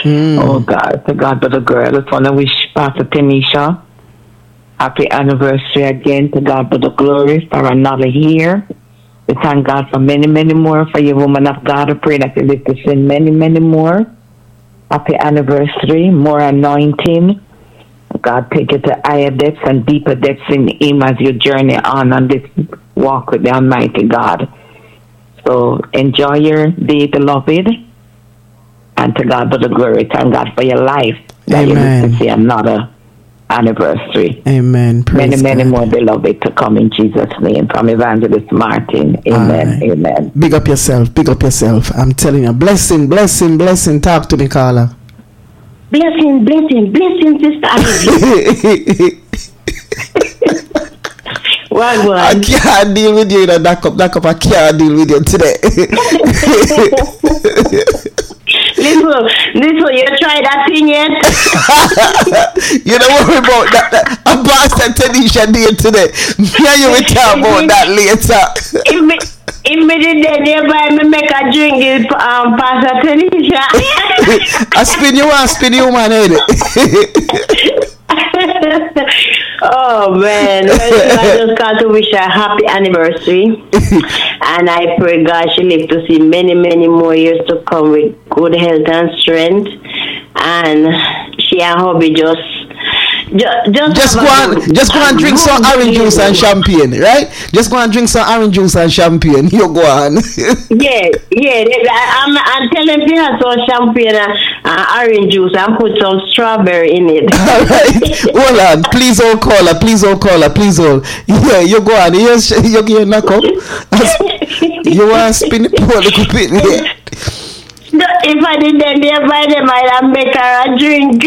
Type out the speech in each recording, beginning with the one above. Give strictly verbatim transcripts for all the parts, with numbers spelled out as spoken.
Mm. Oh God, to God, but the girl. I just want to wish Pastor Tanisha happy anniversary again. To God, but the glory for another year. We thank God for many, many more for you, woman of God. I pray that you live to see many, many more. Happy anniversary, more anointing. God take you to higher depths and deeper depths in Him as you journey on on this walk with the Almighty God. So enjoy your day, beloved, and to God be the glory. Thank God for your life that you live to see another anniversary. Amen. Praise many, many God. more, beloved, to come in Jesus' name. From Evangelist Martin. Amen. Right. Amen. Big up yourself. Big up yourself. I'm telling you. Blessing, blessing, blessing. Talk to me, Carla. Blessing, blessing, blessing, Sister Ivy. What was? I can't deal with you, you know, that up, that up. I can't deal with you today. Little, little, you try that thing yet? You don't worry about that. that. I'm Pastor Tanisha day today. Me and you will talk about that later. If me, if me did that, nearby me make a drink with um, Pastor Tanisha. I spin you one, spin you one, ain't it? Oh man, well, I just got to wish her a happy anniversary, and I pray God she live to see many, many more years to come with good health and strength, and she and hubby just just just, just go and just go and drink some orange juice and champagne, right? Just go and drink some orange juice and champagne. You go on. yeah, yeah. I'm I'm telling you, have some champagne and uh, orange juice and put some strawberry in it. All right, hold on. Please hold caller. Please hold caller. Please hold. Yeah, you go on. You you get knock up. You want to spin it for a little bit. Yeah. No, if I did that nearby them, I'd make her a drink.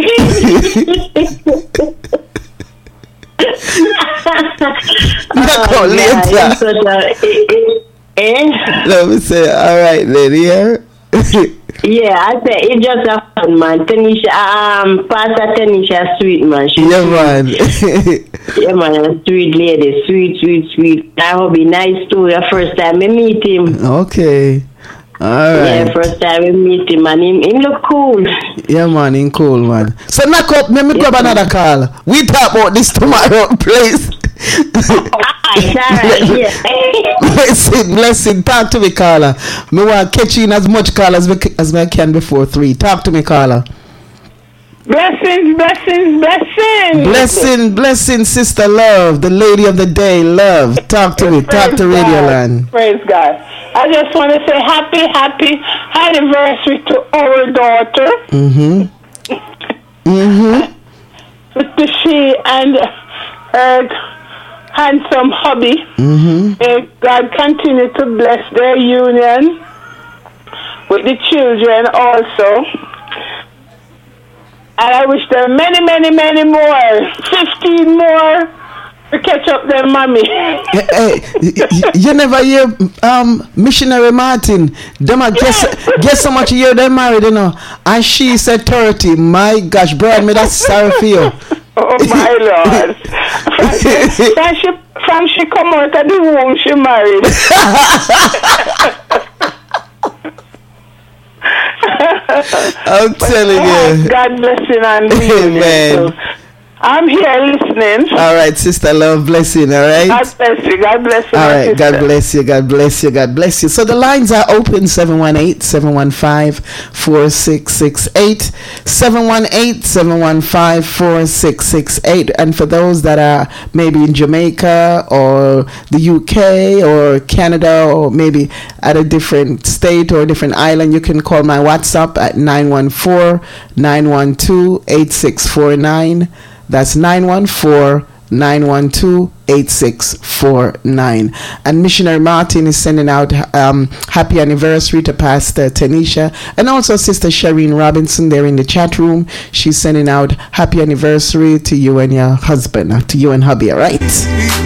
Knock out later. Eh? Let me say, all right, lady. Yeah. Yeah, I say it's just a fun man. Tanisha, um, Pastor Tanisha, sweet man. She's yeah, man. Yeah, man, a sweet lady, sweet, sweet, sweet. I hope be nice too. The first time I meet him. Okay. All right. Yeah, first time we meet him, and him, him look cool. Yeah, man, him cool, man. So knock up, let me yeah, grab man. another call. We talk about this tomorrow, please. Alright, alright, yeah. Blessing, blessing. Talk to me, Carla. Me want to catch you in as much call as, as I can before three. Talk to me, Carla. Blessings, blessings, blessings. Blessing, blessing, sister love, the lady of the day, love. Talk to me. Talk to Radio Land. Praise God. I just want to say happy, happy anniversary to our daughter. Mm-hmm. Mm-hmm. To she and her handsome hubby. Mm-hmm. May God continue to bless their union with the children also. And I wish them many, many, many more. Fifteen more to catch up their mommy. Hey, hey, you, you never hear um missionary Martin. Them a guess guess how much year they married, you know. And she said thirty. My gosh, Brian, me that's sorry for you. Oh my Lord. From she, from she from she come out of the womb she married. I'm telling you. God bless you and Amen. So, I'm here listening. All right, sister love, blessing. All right. God bless you. God bless you. All right. Sister. God bless you. God bless you. God bless you. So the lines are open: seven one eight, seven one five, four six six eight, seven one eight, seven one five, four six six eight. And for those that are maybe in Jamaica or the U K or Canada or maybe at a different state or a different island, you can call my WhatsApp at nine one four, nine one two, eight six four nine. That's nine one four, nine one two, eight six four nine. And Missionary Martin is sending out um, happy anniversary to Pastor Tanisha and also Sister Shireen Robinson. They're in the chat room. She's sending out happy anniversary to you and your husband, to you and hubby, all right?